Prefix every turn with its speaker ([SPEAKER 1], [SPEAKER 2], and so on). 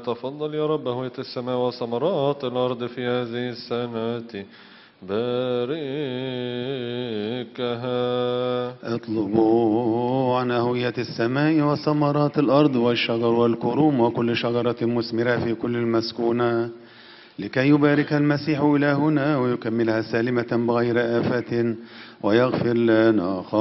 [SPEAKER 1] تفضل يا رب هوية السماء وثمرات الأرض في هذه السنة، باركها.
[SPEAKER 2] اطلبوا عن هوية السماء وثمرات الأرض والشجر والكروم وكل شجرة مثمرة في كل المسكونة، لكي يبارك المسيح إلهنا ويكملها سالمة بغير آفة ويغفر لنا